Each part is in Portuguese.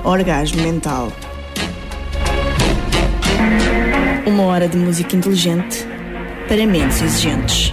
Orgasmo Mental. Uma hora de música inteligente para mentes exigentes.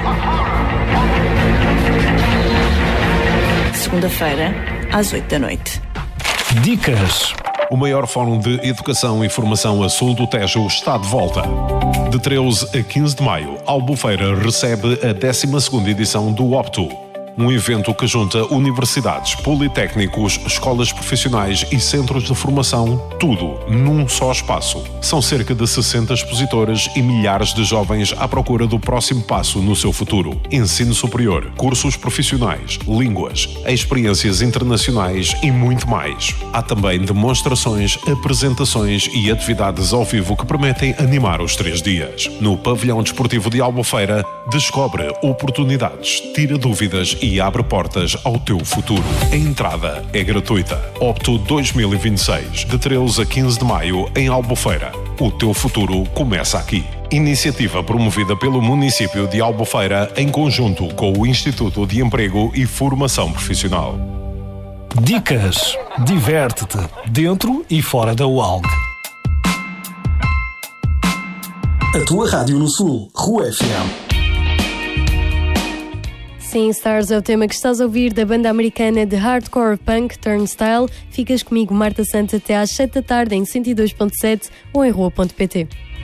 Segunda-feira, às 20h. Dicas. O maior fórum de educação e formação a sul do Tejo está de volta. De 13 a 15 de maio, Albufeira recebe a 12ª edição do Opto. Um evento que junta universidades, politécnicos, escolas profissionais e centros de formação, tudo num só espaço. São cerca de 60 expositores e milhares de jovens à procura do próximo passo no seu futuro. Ensino superior, cursos profissionais, línguas, experiências internacionais e muito mais. Há também demonstrações, apresentações e atividades ao vivo que prometem animar os 3 dias. No Pavilhão Desportivo de Albufeira, descobre oportunidades, tira dúvidas e abre portas ao teu futuro. A entrada é gratuita. Opto 2026, de 13 a 15 de maio, em Albufeira. O teu futuro começa aqui. Iniciativa promovida pelo município de Albufeira em conjunto com o Instituto de Emprego e Formação Profissional. Dicas. Diverte-te, dentro e fora da UALG. A tua rádio no Sul, Rua FM. Sim, Stars é o tema que estás a ouvir da banda americana de hardcore punk Turnstile. Ficas comigo, Marta Santos, até às 7 da tarde em 102.7 ou em rua.pt.